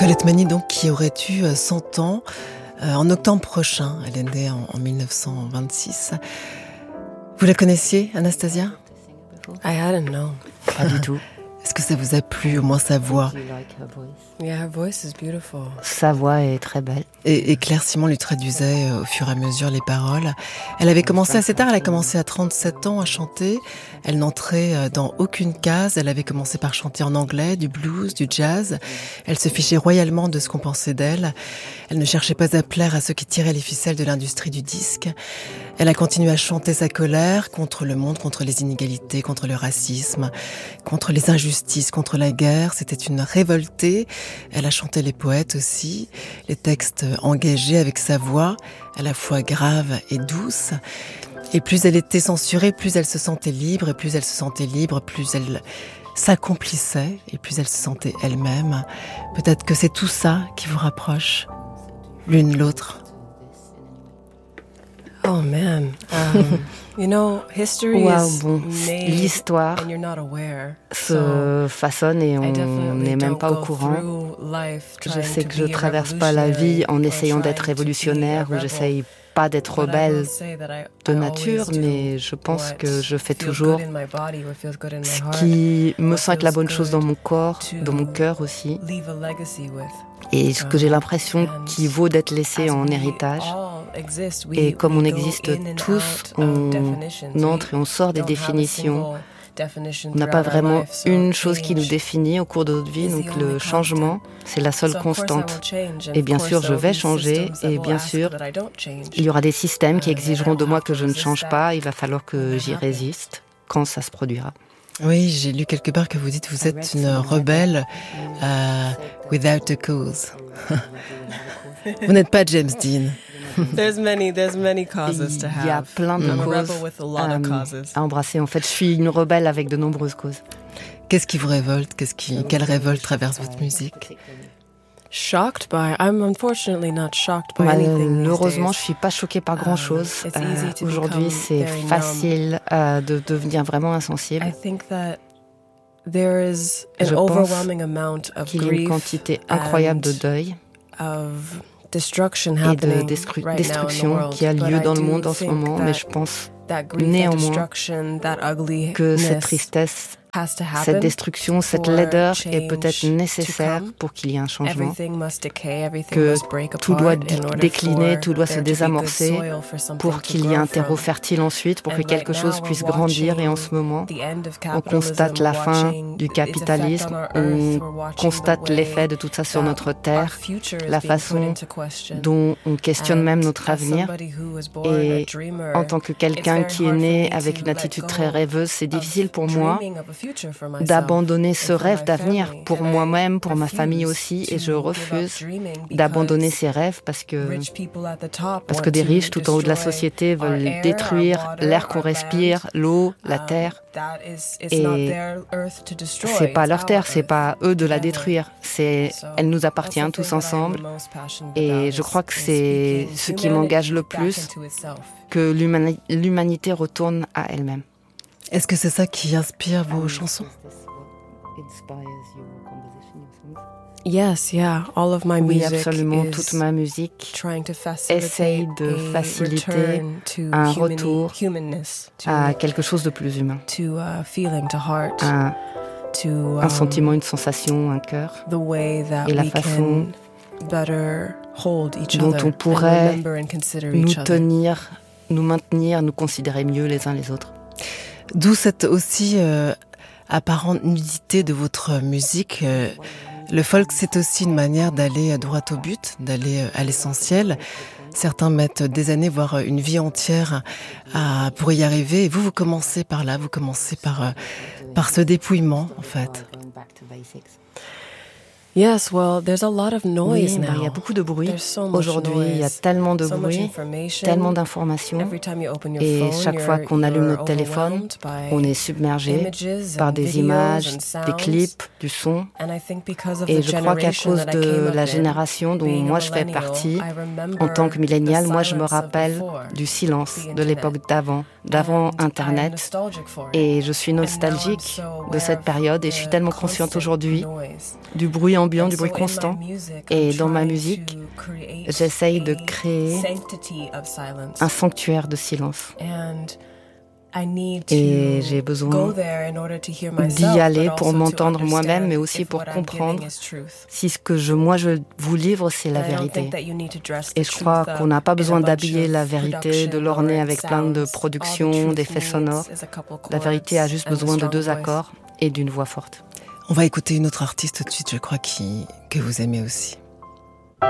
Colette Mani, donc, qui aurait eu 100 ans en octobre prochain. Elle est née en 1926. Vous la connaissiez, Anastasia? I hadn't known. Pas du tout. Est-ce que ça vous a plu, au moins sa voix? Yeah, her voice is beautiful. Sa voix est très belle. Et Claire Simon lui traduisait au fur et à mesure les paroles. Elle avait commencé assez tard, elle a commencé à 37 ans à chanter. Elle n'entrait dans aucune case. Elle avait commencé par chanter en anglais, du blues, du jazz. Elle se fichait royalement de ce qu'on pensait d'elle. Elle ne cherchait pas à plaire à ceux qui tiraient les ficelles de l'industrie du disque. Elle a continué à chanter sa colère contre le monde, contre les inégalités, contre le racisme, contre les injustices, contre la guerre. C'était une révoltée. Elle a chanté les poètes aussi, les textes engagés avec sa voix, à la fois grave et douce. Et plus elle était censurée, plus elle se sentait libre, et plus elle se sentait libre, plus elle s'accomplissait, et plus elle se sentait elle-même. Peut-être que c'est tout ça qui vous rapproche, l'une l'autre. Oh man, you know, history is made l'histoire and you're not aware. se façonne et on n'est même pas au courant. Je sais que je ne traverse pas la vie en essayant d'être révolutionnaire ou j'essaye pas d'être rebelle de nature, mais je pense que je fais toujours ce qui me sent être la bonne chose dans mon corps, dans mon cœur aussi, et ce que j'ai l'impression qui vaut d'être laissé en héritage. Et comme on existe tous, on entre et on sort des définitions. On n'a pas vraiment une chose qui nous définit au cours de notre vie, donc le changement, c'est la seule constante. Et bien sûr, je vais changer, et bien sûr, il y aura des systèmes qui exigeront de moi que je ne change pas, il va falloir que j'y résiste quand ça se produira. Oui, j'ai lu quelque part que vous dites que vous êtes une rebelle without a cause. Vous n'êtes pas James Dean. There's many causes to have. Il y a plein de causes à embrasser. En fait, je suis une rebelle avec de nombreuses causes. Qu'est-ce qui vous révolte? Quelle révolte traverse votre musique? Shocked by. I'm unfortunately not shocked by anything. Malheureusement, je suis pas choquée par grand-chose. Aujourd'hui, c'est facile de devenir vraiment insensible. I think that there is an overwhelming amount of qu'il y a une quantité incroyable de deuil et de destruction qui a lieu dans le monde en ce moment, mais je pense néanmoins que cette tristesse, cette destruction, cette laideur est peut-être nécessaire pour qu'il y ait un changement, que tout doit décliner, tout doit se désamorcer pour qu'il y ait un terreau fertile ensuite, pour que quelque chose puisse grandir. Et en ce moment, on constate la fin du capitalisme, on constate l'effet de tout ça sur notre terre, la façon dont on questionne même notre avenir. Et en tant que quelqu'un qui est né avec une attitude très rêveuse, c'est difficile pour moi d'abandonner ce rêve d'avenir pour moi-même, pour ma famille aussi, et je refuse d'abandonner ces rêves parce que des riches tout en haut de la société veulent détruire l'air qu'on respire, l'eau, la terre. Et c'est pas leur terre, c'est pas eux de la détruire, elle nous appartient tous ensemble. Et je crois que c'est ce qui m'engage le plus, que l'humanité retourne à elle-même. Est-ce que c'est ça qui inspire vos chansons? Yes, yeah, all of my music. Oui, absolument, toute ma musique essaye de faciliter un retour à quelque chose de plus humain, un sentiment, une sensation, un cœur, et la façon dont on pourrait nous tenir, nous maintenir, nous considérer mieux les uns les autres. D'où cette aussi apparente nudité de votre musique. Le folk, c'est aussi une manière d'aller droit au but, d'aller à l'essentiel. Certains mettent des années, voire une vie entière pour y arriver. Et vous commencez par là, vous commencez par ce dépouillement, en fait. Yes, well, there's a lot of noise now. Il y a beaucoup de bruit. Aujourd'hui, il y a tellement de bruit, tellement d'informations. Et chaque fois qu'on allume notre téléphone, on est submergé par des images, des clips, du son. Et je crois qu'à cause de la génération dont moi je fais partie, en tant que millénial, moi je me rappelle du silence de l'époque d'avant Internet. Et je suis nostalgique de cette période et je suis tellement consciente aujourd'hui du bruit ambiant, du bruit constant. Et dans ma musique, j'essaye de créer un sanctuaire de silence. Et j'ai besoin d'y aller pour m'entendre moi-même, mais aussi pour comprendre si ce que moi je vous livre, c'est la vérité. Et je crois qu'on n'a pas besoin d'habiller la vérité, de l'orner avec plein de productions, d'effets sonores. La vérité a juste besoin de 2 accords et d'une voix forte. On va écouter une autre artiste tout de suite, je crois, que vous aimez aussi.